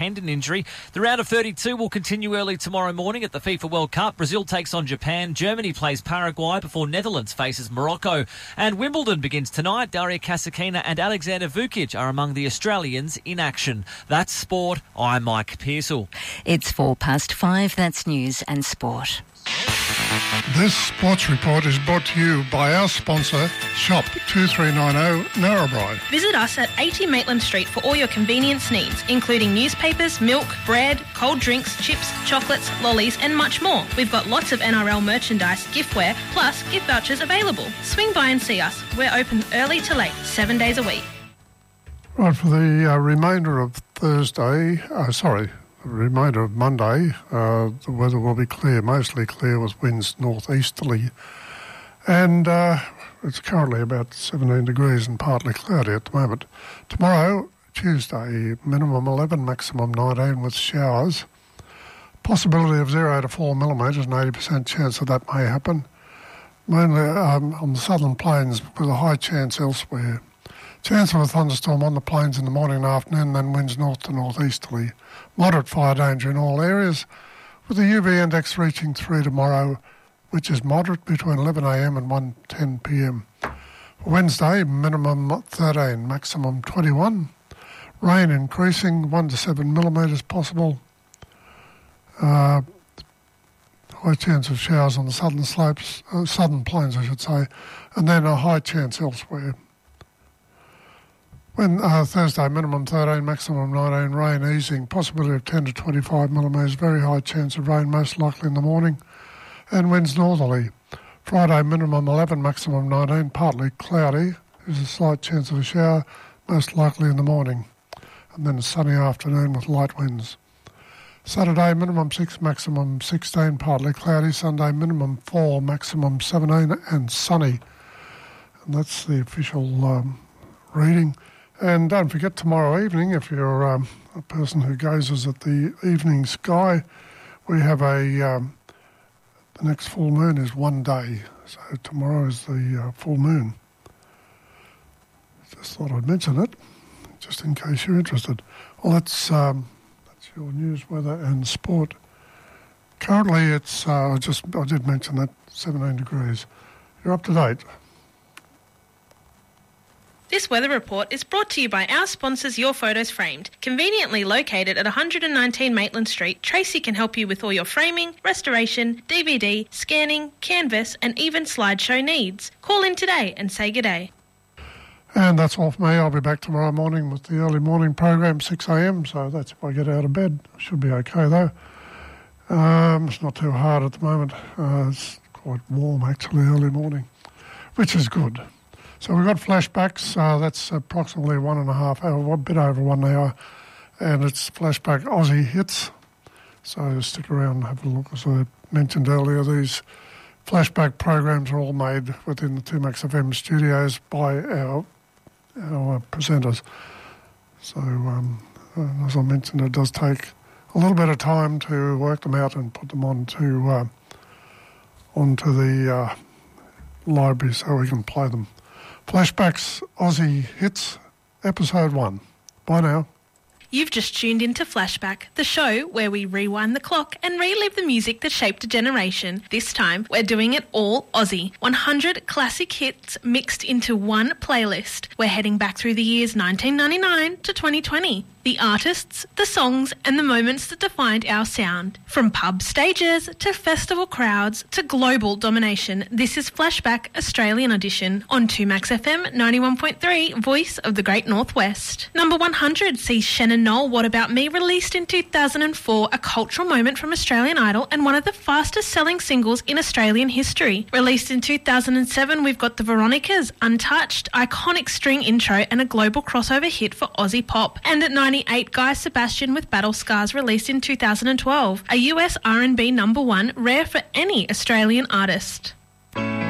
tendon injury. The round of 32 will continue early tomorrow morning at the FIFA World Cup. Brazil takes on Japan. Germany plays Paraguay before Netherlands faces Morocco. And Wimbledon begins tonight. Daria Kasatkina and Alexander Vukic are among the Australians in action. That's sport. I'm Mike Pearsall. It's 5:04. That's news and sport. This sports report is brought to you by our sponsor, Shop 2390 Narrabri. Visit us at 80 Maitland Street for all your convenience needs, including newspapers, milk, bread, cold drinks, chips, chocolates, lollies and much more. We've got lots of NRL merchandise, giftware, plus gift vouchers available. Swing by and see us. We're open early to late, 7 days a week. Right, for the remainder of remainder of Monday, the weather will be clear, mostly clear with winds northeasterly. And it's currently about 17 degrees and partly cloudy at the moment. Tomorrow, Tuesday, minimum 11, maximum 19 with showers. Possibility of 0 to 4 millimetres, an 80% chance that that may happen. Mainly on the southern plains with a high chance elsewhere. Chance of a thunderstorm on the plains in the morning and afternoon, then winds north to northeasterly. Moderate fire danger in all areas, with the UV index reaching 3 tomorrow, which is moderate between 11am and 1:10pm. Wednesday, minimum 13, maximum 21. Rain increasing, 1 to 7 millimetres possible. High chance of showers on the southern slopes, southern plains I should say, and then a high chance elsewhere. Thursday, minimum 13, maximum 19, rain easing, possibility of 10 to 25 millimetres, very high chance of rain, most likely in the morning, and winds northerly. Friday, minimum 11, maximum 19, partly cloudy, there's a slight chance of a shower, most likely in the morning, and then a sunny afternoon with light winds. Saturday, minimum 6, maximum 16, partly cloudy. Sunday, minimum 4, maximum 17, and sunny. And that's the official reading. And don't forget, tomorrow evening, if you're a person who gazes at the evening sky, we have the next full moon is 1 day. So tomorrow is the full moon. Just thought I'd mention it, just in case you're interested. Well, that's your news, weather and sport. Currently, it's, I did mention that, 17 degrees. You're up to date. This weather report is brought to you by our sponsors Your Photos Framed. Conveniently located at 119 Maitland Street, Tracy can help you with all your framing, restoration, DVD, scanning, canvas and even slideshow needs. Call in today and say good day. And that's all for me. I'll be back tomorrow morning with the early morning program, 6am, so that's if I get out of bed. Should be okay though. It's not too hard at the moment. It's quite warm actually early morning, which is good. So we've got flashbacks, that's approximately 1.5 hour, a bit over 1 hour, and it's flashback Aussie hits. So stick around and have a look. As I mentioned earlier, these flashback programs are all made within the 2Max FM studios by our presenters. So as I mentioned, it does take a little bit of time to work them out and put them onto the library so we can play them. Flashbacks Aussie Hits, Episode 1. Bye now. You've just tuned into Flashback, the show where we rewind the clock and relive the music that shaped a generation. This time, we're doing it all Aussie. 100 classic hits mixed into one playlist. We're heading back through the years 1999 to 2020. The artists, the songs and the moments that defined our sound. From pub stages to festival crowds to global domination, this is Flashback Australian Edition on 2Max FM 91.3, Voice of the Great Northwest. Number 100 sees Shannon Noll, What About Me, released in 2004, a cultural moment from Australian Idol and one of the fastest selling singles in Australian history. Released in 2007, we've got the Veronicas, Untouched, iconic string intro and a global crossover hit for Aussie pop. And at 98, Guy Sebastian with Battle Scars, released in 2012, a US R&B number 1, rare for any Australian artist.